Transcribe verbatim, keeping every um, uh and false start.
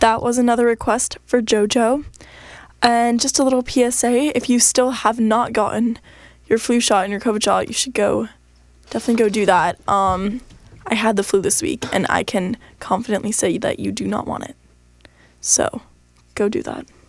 that was another request for JoJo. And just a little P S A, if you still have not gotten your flu shot and your COVID shot, you should go, definitely go do that. Um, I had the flu this week, and I can confidently say that you do not want it. So, go do that.